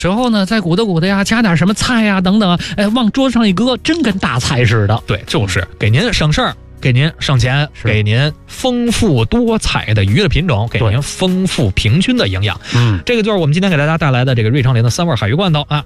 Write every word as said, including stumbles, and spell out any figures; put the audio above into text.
之后呢，再鼓捣鼓捣呀，加点什么菜呀等等，哎，往桌子上一搁，真跟大菜似的。 对，就是给您省事儿。给您省钱，给您丰富多彩的鱼的品种，给您丰富平均的营养。 嗯， 这个就是我们今天给大家带来的这个瑞昌林的三味海鱼罐头啊。